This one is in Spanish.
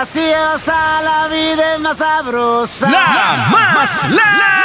graciosa, la vida es más sabrosa. La más,